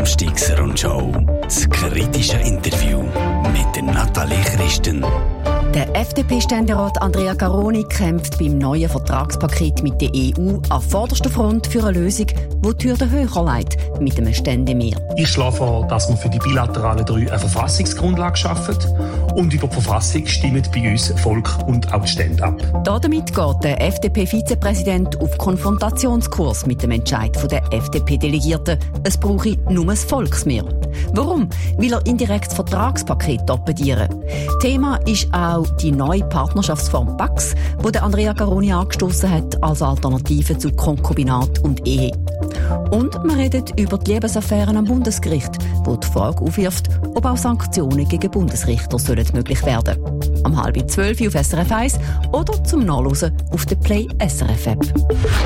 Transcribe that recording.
Samstagsrundschau. Das kritische Interview mit der Nathalie Christen. Der FDP-Ständerat Andrea Caroni kämpft beim neuen Vertragspaket mit der EU an vorderster Front für eine Lösung, die die Hürde höher legt, mit einem Ständemehr. Ich schlage vor, dass wir für die bilateralen 3 eine Verfassungsgrundlage schaffen und über die Verfassung stimmen bei uns Volk und auch die Stände ab. Damit geht der FDP-Vizepräsident auf Konfrontationskurs mit dem Entscheid der FDP-Delegierten. Es brauche nur ein Volksmehr. Warum? Weil er indirekt das Vertragspaket torpedieren. Thema ist auch die neue Partnerschaftsform PACS, die Andrea Caroni angestoßen hat als Alternative zu Konkubinat und Ehe. Und wir reden über die Liebesaffären am Bundesgericht, wo die Frage aufwirft, ob auch Sanktionen gegen Bundesrichter möglich werden sollen. Um 11:30 auf SRF 1 oder zum Nachhören auf der Play SRF App.